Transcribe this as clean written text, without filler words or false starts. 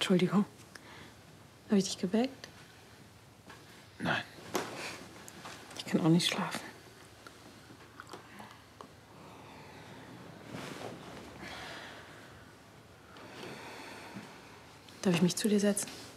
Entschuldigung. Habe ich dich geweckt? Nein. Ich kann auch nicht schlafen. Darf ich mich zu dir setzen?